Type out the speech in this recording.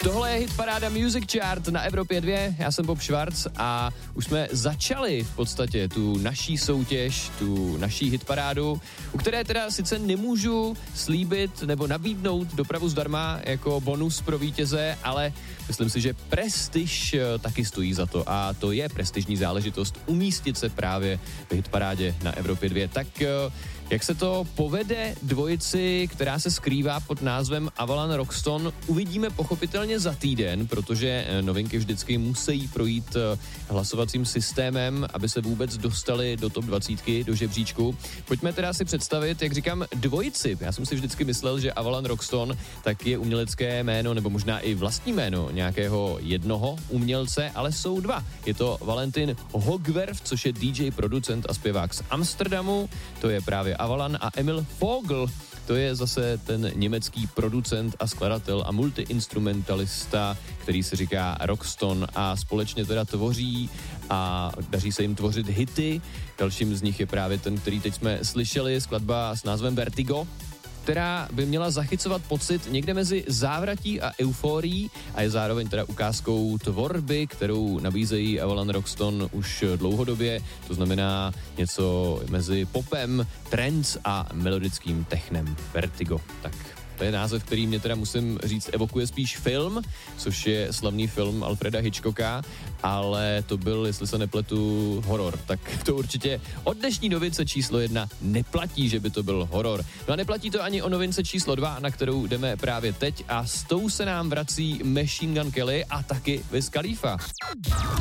Tohle je Hitparáda Music Chart na Evropě 2, já jsem Bob Schwarz a už jsme začali v podstatě tu naší soutěž, tu naší hitparádu, u které teda sice nemůžu slíbit nebo nabídnout dopravu zdarma jako bonus pro vítěze, ale myslím si, že prestiž taky stojí za to a to je prestižní záležitost umístit se právě v hitparádě na Evropě 2. Tak jak se to povede dvojici, která se skrývá pod názvem Avalan Roxton, uvidíme pochopitelně za týden, protože novinky vždycky musí projít hlasovacím systémem, aby se vůbec dostali do top 20, do žebříčku. Pojďme teda si představit, jak říkám, dvojici. Já jsem si vždycky myslel, že Avalan Roxton tak je umělecké jméno, nebo možná i vlastní jméno nějakého jednoho umělce, ale jsou dva. Je to Valentin Hogwerf, což je DJ, producent a zpěvák z Amsterdamu, to je právě Avalan, a Emil Vogel, to je zase ten německý producent a skladatel a multiinstrumentalista, který se říká Roxton a společně teda tvoří a daří se jim tvořit hity. Dalším z nich je právě ten, který teď jsme slyšeli, skladba s názvem Vertigo, která by měla zachycovat pocit někde mezi závratí a euforií a je zároveň teda ukázkou tvorby, kterou nabízejí Avalan Roxton už dlouhodobě, to znamená něco mezi popem, trance a melodickým technem. Vertigo. Tak to je název, který mě teda musím říct evokuje spíš film, což je slavný film Alfreda Hitchcocka, ale to byl, jestli se nepletu, horor. Tak to určitě od dnešní novince číslo 1 neplatí, že by to byl horor. No a neplatí to ani o novince číslo 2, na kterou jdeme právě teď a s tou se nám vrací Machine Gun Kelly a taky Wiz Khalifa.